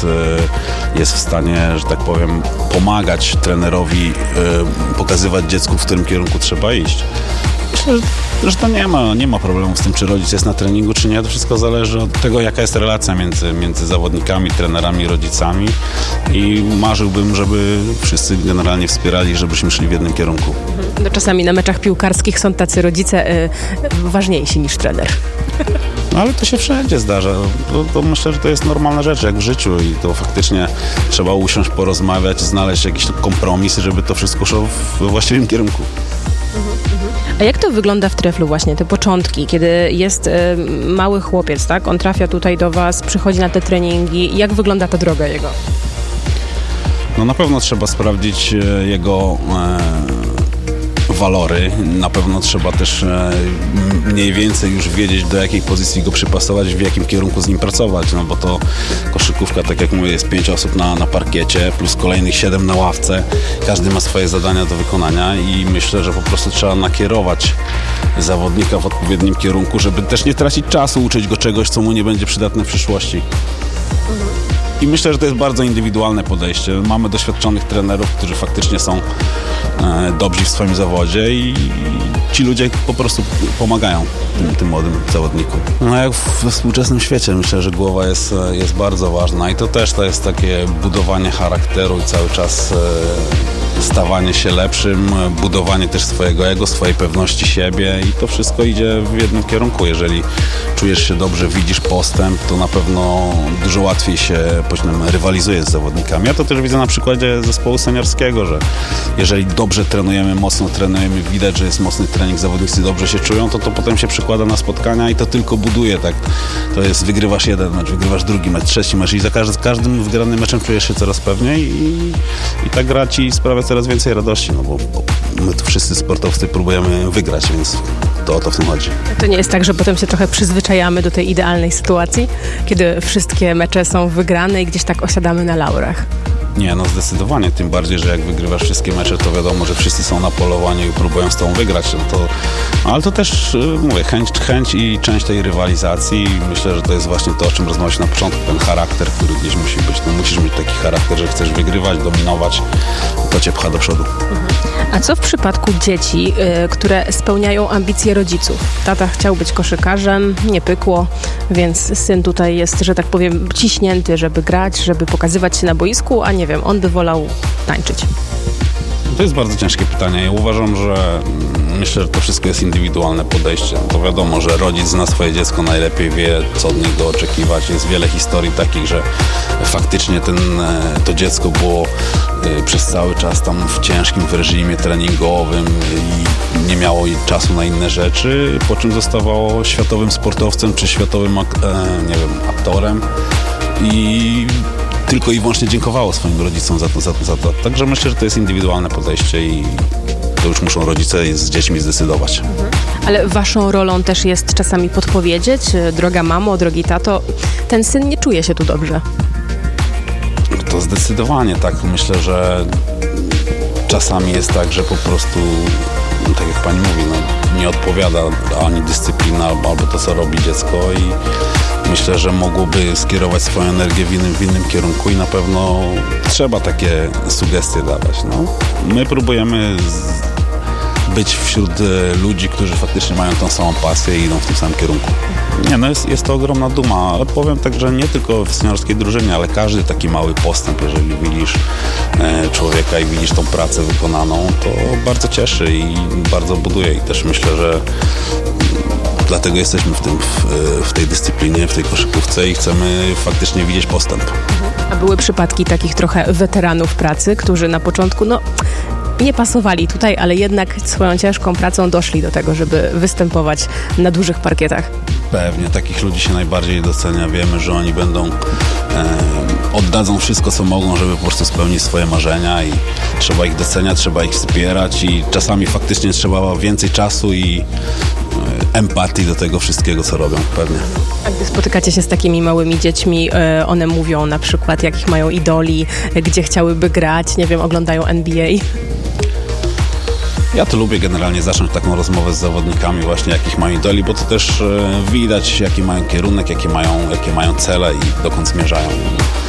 jest w stanie, że tak powiem, pomagać trenerowi, pokazywać dziecku, w którym kierunku trzeba iść. Myślę, że to nie ma problemu z tym, czy rodzic jest na treningu, czy nie. To wszystko zależy od tego, jaka jest relacja między zawodnikami, trenerami, rodzicami i marzyłbym, żeby wszyscy generalnie wspierali, żebyśmy szli w jednym kierunku. No, czasami na meczach piłkarskich są tacy rodzice ważniejsi niż trener. No ale to się wszędzie zdarza. To myślę, że to jest normalna rzecz, jak w życiu i to faktycznie trzeba usiąść, porozmawiać, znaleźć jakiś kompromis, żeby to wszystko szło we właściwym kierunku. A jak to wygląda w Treflu właśnie, te początki, kiedy jest mały chłopiec, tak? On trafia tutaj do was, przychodzi na te treningi. Jak wygląda ta droga jego? No na pewno trzeba sprawdzić jego walory. Na pewno trzeba też mniej więcej już wiedzieć, do jakiej pozycji go przypasować, w jakim kierunku z nim pracować, no bo to koszykówka, tak jak mówię, jest 5 osób na parkiecie, plus kolejnych 7 na ławce. Każdy ma swoje zadania do wykonania i myślę, że po prostu trzeba nakierować zawodnika w odpowiednim kierunku, żeby też nie tracić czasu, uczyć go czegoś, co mu nie będzie przydatne w przyszłości. I myślę, że to jest bardzo indywidualne podejście. Mamy doświadczonych trenerów, którzy faktycznie są dobrzy w swoim zawodzie i ci ludzie po prostu pomagają tym młodym zawodnikom. No jak we współczesnym świecie myślę, że głowa jest bardzo ważna i to jest takie budowanie charakteru i cały czas stawanie się lepszym, budowanie też swojego ego, swojej pewności siebie i to wszystko idzie w jednym kierunku. Jeżeli czujesz się dobrze, widzisz postęp, to na pewno dużo łatwiej się rywalizuje z zawodnikami. Ja to też widzę na przykładzie zespołu seniorskiego, że jeżeli dobrze trenujemy, mocno trenujemy, widać, że jest mocny trening, zawodnicy dobrze się czują, to potem się przekłada na spotkania i to tylko buduje, tak? To jest, wygrywasz jeden mecz, wygrywasz drugi mecz, trzeci mecz i za każdym wygranym meczem czujesz się coraz pewniej i ta gra ci sprawia coraz więcej radości, no bo my tu wszyscy sportowcy próbujemy wygrać, więc to o to w tym chodzi. To nie jest tak, że potem się trochę przyzwyczajamy do tej idealnej sytuacji, kiedy wszystkie mecze są wygrane i gdzieś tak osiadamy na laurach? Nie, no zdecydowanie, tym bardziej, że jak wygrywasz wszystkie mecze, to wiadomo, że wszyscy są na polowaniu i próbują z tą wygrać, ale to też, mówię, chęć i część tej rywalizacji. Myślę, że to jest właśnie to, o czym rozmawialiśmy na początku, ten charakter, który gdzieś musi być. No, musisz mieć taki charakter, że chcesz wygrywać, dominować, to cię pcha do przodu. A co w przypadku dzieci, które spełniają ambicje rodziców? Tata chciał być koszykarzem, nie pykło, więc syn tutaj jest, że tak powiem, ciśnięty, żeby grać, żeby pokazywać się na boisku, a nie wiem, on by wolał tańczyć. To jest bardzo ciężkie pytanie. Ja uważam, że myślę, że to wszystko jest indywidualne podejście. To wiadomo, że rodzic zna swoje dziecko najlepiej, wie, co od niego oczekiwać. Jest wiele historii takich, że faktycznie to dziecko było przez cały czas tam w ciężkim reżimie treningowym i nie miało czasu na inne rzeczy, po czym zostawało światowym sportowcem czy światowym aktorem i tylko i wyłącznie dziękowało swoim rodzicom za to. Także myślę, że to jest indywidualne podejście i to już muszą rodzice z dziećmi zdecydować. Ale waszą rolą też jest czasami podpowiedzieć, droga mamo, drogi tato, ten syn nie czuje się tu dobrze. To zdecydowanie tak. Myślę, że czasami jest tak, że po prostu, tak jak pani mówi, nie odpowiada ani dyscyplina, albo to, co robi dziecko i myślę, że mogłoby skierować swoją energię w innym kierunku i na pewno trzeba takie sugestie dawać. No. My próbujemy być wśród ludzi, którzy faktycznie mają tą samą pasję i idą w tym samym kierunku. Jest to ogromna duma, ale powiem tak, że nie tylko w seniorskiej drużynie, ale każdy taki mały postęp, jeżeli widzisz człowieka i widzisz tą pracę wykonaną, to bardzo cieszy i bardzo buduje i też myślę, że dlatego jesteśmy w tej dyscyplinie, w tej koszykówce i chcemy faktycznie widzieć postęp. A były przypadki takich trochę weteranów pracy, którzy na początku nie pasowali tutaj, ale jednak swoją ciężką pracą doszli do tego, żeby występować na dużych parkietach? Pewnie, takich ludzi się najbardziej docenia. Wiemy, że oni oddadzą wszystko, co mogą, żeby po prostu spełnić swoje marzenia i trzeba ich doceniać, trzeba ich wspierać i czasami faktycznie trzeba więcej czasu i empatii do tego wszystkiego, co robią, pewnie. A gdy spotykacie się z takimi małymi dziećmi, one mówią na przykład, jakich mają idoli, gdzie chciałyby grać, nie wiem, oglądają NBA? Ja to lubię generalnie zacząć taką rozmowę z zawodnikami właśnie, jakich mają idoli, bo to też widać, jaki mają kierunek, jakie mają cele i dokąd zmierzają.